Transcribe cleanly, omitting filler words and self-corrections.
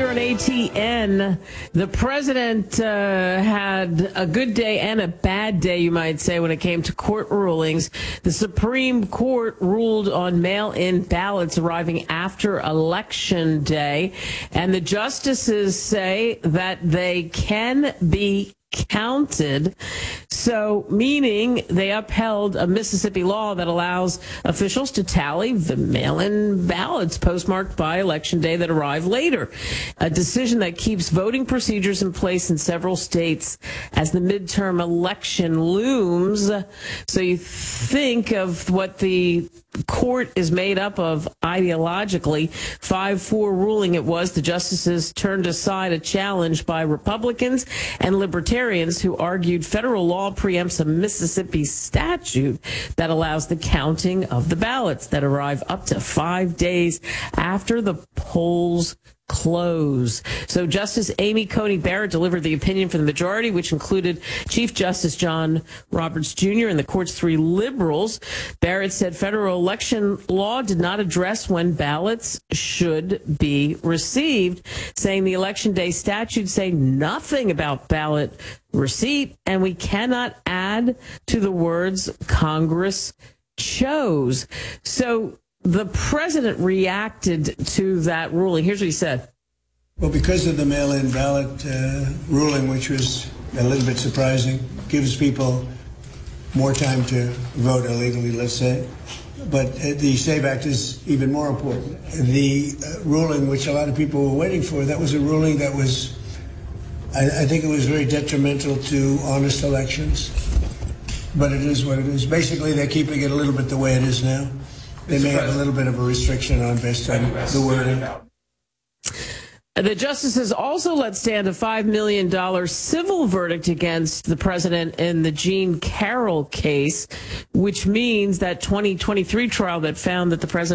here on ATN. The president had a good day and a bad day, you might say, when it came to court rulings. The Supreme Court ruled on mail-in ballots arriving after Election Day, and the justices say that they can be counted. So, meaning they upheld a Mississippi law that allows officials to tally the mail-in ballots postmarked by Election Day that arrive later. A decision that keeps voting procedures in place in several states as the midterm election looms. So you think of what the court is made up of ideologically. 5-4 ruling it was. The justices turned aside a challenge by Republicans and libertarians who argued federal law preempts a Mississippi statute that allows the counting of the ballots that arrive up to 5 days after the polls close. So Justice Amy Coney Barrett delivered the opinion for the majority, which included Chief Justice John Roberts Jr. and the court's 3 liberals. Barrett said federal election law did not address when ballots should be received, saying the Election Day statutes say nothing about ballot receipt, and we cannot add to the words Congress chose. So the president reacted to that ruling. Here's what he said. Well, because of the mail-in ballot ruling, which was a little bit surprising, gives people more time to vote illegally, let's say. But the SAVE Act is even more important. The ruling, which a lot of people were waiting for, that was a ruling that was, I think it was very detrimental to honest elections. But it is what it is. Basically, they're keeping it a little bit the way it is now. They may have a little bit of a restriction on based on the wording. The justices also let stand a $5 million civil verdict against the president in the Jean Carroll case, which means that 2023 trial that found that the president